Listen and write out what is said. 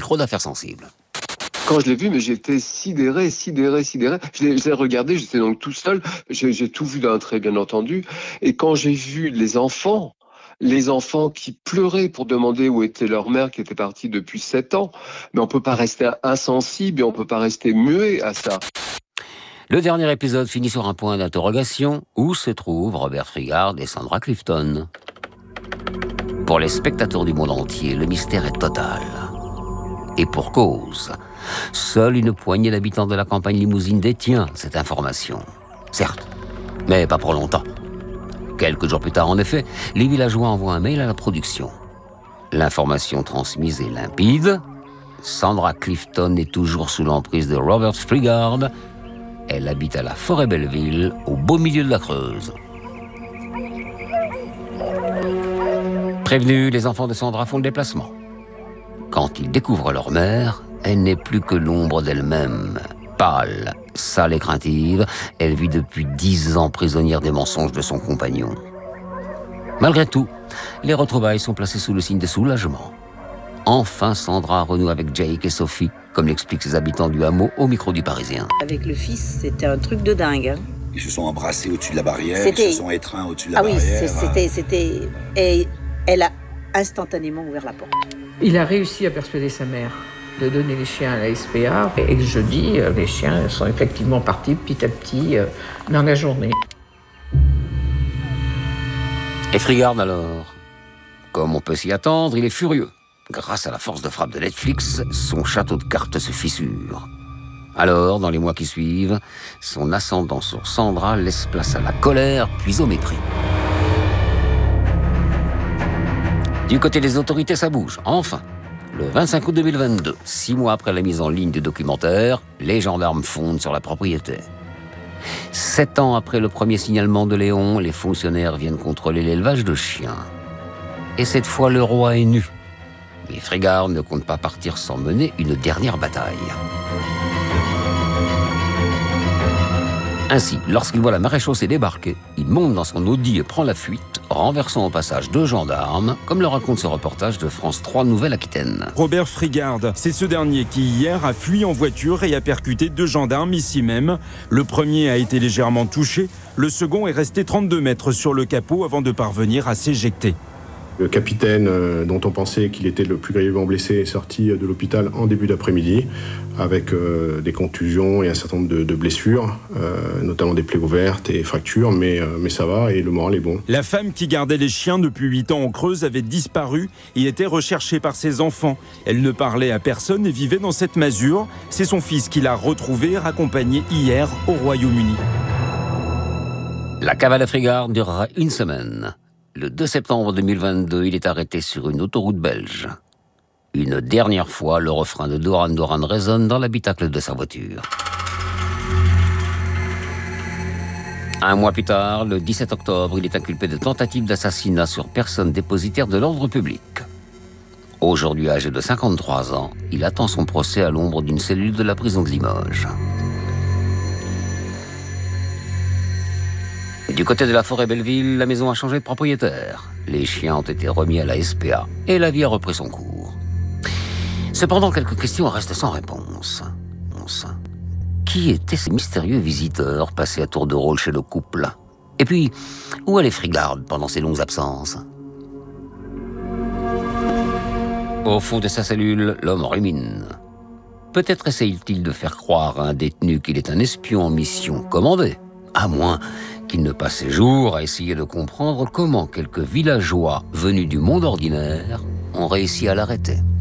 micro d'Affaires sensibles. Quand je l'ai vu, mais j'étais sidéré. Je l'ai regardé, j'étais donc tout seul. J'ai tout vu d'un trait, bien entendu. Et quand j'ai vu les enfants qui pleuraient pour demander où était leur mère qui était partie depuis 7 ans, mais on peut pas rester insensible et on peut pas rester muet à ça. Le dernier épisode finit sur un point d'interrogation. Où se trouvent Robert Frigard et Sandra Clifton ? Pour les spectateurs du monde entier, le mystère est total. Et pour cause. Seule une poignée d'habitants de la campagne limousine détient cette information. Certes, mais pas pour longtemps. Quelques jours plus tard, en effet, les villageois envoient un mail à la production. L'information transmise est limpide. Sandra Clifton est toujours sous l'emprise de Robert Frigard. Elle habite à la Forêt-Belleville, au beau milieu de la Creuse. Prévenus, les enfants de Sandra font le déplacement. Quand ils découvrent leur mère, elle n'est plus que l'ombre d'elle-même. Pâle, sale et craintive, elle vit depuis 10 ans prisonnière des mensonges de son compagnon. Malgré tout, les retrouvailles sont placées sous le signe de soulagement. Enfin, Sandra renoue avec Jake et Sophie, comme l'expliquent ses habitants du hameau au micro du Parisien. Avec le fils, c'était un truc de dingue. Hein. Ils se sont embrassés au-dessus de la barrière, ils se sont étreints au-dessus de la barrière. Ah oui, c'était... Et elle a instantanément ouvert la porte. Il a réussi à persuader sa mère de donner les chiens à la SPA. Et le jeudi, les chiens sont effectivement partis petit à petit dans la journée. Et Frigard alors ? Comme on peut s'y attendre, il est furieux. Grâce à la force de frappe de Netflix, son château de cartes se fissure. Alors, dans les mois qui suivent, son ascendant sur Sandra laisse place à la colère, puis au mépris. Du côté des autorités, ça bouge. Enfin, le 25 août 2022, 6 mois après la mise en ligne du documentaire, les gendarmes fondent sur la propriété. 7 ans après le premier signalement de Léon, les fonctionnaires viennent contrôler l'élevage de chiens. Et cette fois, le roi est nu. Mais Frigard ne compte pas partir sans mener une dernière bataille. Ainsi, lorsqu'il voit la maréchaussée débarquer, il monte dans son Audi et prend la fuite, renversant au passage 2 gendarmes, comme le raconte ce reportage de France 3 Nouvelle-Aquitaine. Robert Frigard, c'est ce dernier qui hier a fui en voiture et a percuté 2 gendarmes ici même. Le premier a été légèrement touché, le second est resté 32 mètres sur le capot avant de parvenir à s'éjecter. Le capitaine, dont on pensait qu'il était le plus grièvement blessé, est sorti de l'hôpital en début d'après-midi avec des contusions et un certain nombre de blessures, notamment des plaies ouvertes et fractures, mais ça va et le moral est bon. La femme qui gardait les chiens depuis 8 ans en Creuse avait disparu et était recherchée par ses enfants. Elle ne parlait à personne et vivait dans cette masure. C'est son fils qui l'a retrouvée et raccompagnée hier au Royaume-Uni. La cavale à Frigard durera 1 semaine. Le 2 septembre 2022, il est arrêté sur une autoroute belge. Une dernière fois, le refrain de Doran Doran résonne dans l'habitacle de sa voiture. 1 mois plus tard, le 17 octobre, il est inculpé de tentative d'assassinat sur personne dépositaire de l'ordre public. Aujourd'hui âgé de 53 ans, il attend son procès à l'ombre d'une cellule de la prison de Limoges. Du côté de la Forêt-Belleville, la maison a changé de propriétaire. Les chiens ont été remis à la SPA et la vie a repris son cours. Cependant, quelques questions restent sans réponse. Qui étaient ces mystérieux visiteurs passés à tour de rôle chez le couple ? Et puis, où allait Frigard pendant ses longues absences ? Au fond de sa cellule, l'homme rumine. Peut-être essaye-t-il de faire croire à un détenu qu'il est un espion en mission commandée, à moins qu'il ne passe ses jours à essayer de comprendre comment quelques villageois venus du monde ordinaire ont réussi à l'arrêter.